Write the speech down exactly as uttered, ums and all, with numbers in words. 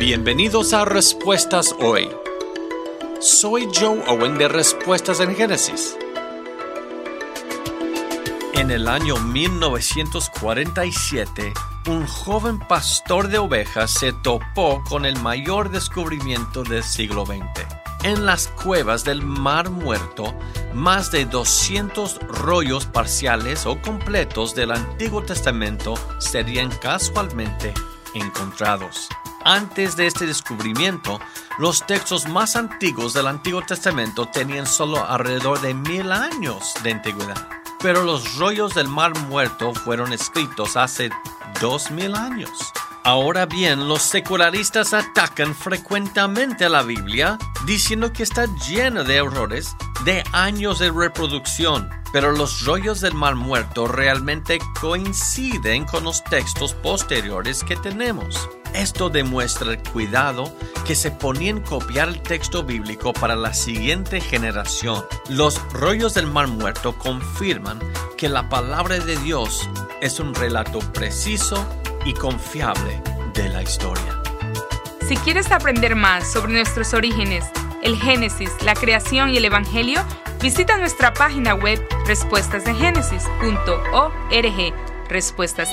Bienvenidos a Respuestas Hoy. Soy Joe Owen de Respuestas en Génesis. En el año mil novecientos cuarenta y siete, un joven pastor de ovejas se topó con el mayor descubrimiento del siglo veinte. En las cuevas del Mar Muerto, más de doscientos rollos parciales o completos del Antiguo Testamento serían casualmente encontrados. Antes de este descubrimiento, los textos más antiguos del Antiguo Testamento tenían solo alrededor de mil años de antigüedad. Pero los rollos del Mar Muerto fueron escritos hace dos mil años. Ahora bien, los secularistas atacan frecuentemente a la Biblia, diciendo que está llena de errores de años de reproducción. Pero los rollos del Mar Muerto realmente coinciden con los textos posteriores que tenemos. Esto demuestra el cuidado que se ponía en copiar el texto bíblico para la siguiente generación. Los rollos del Mar Muerto confirman que la palabra de Dios es un relato preciso y confiable de la historia. Si quieres aprender más sobre nuestros orígenes, el Génesis, la creación y el Evangelio, visita nuestra página web respuestas de génesis punto org. Respuestas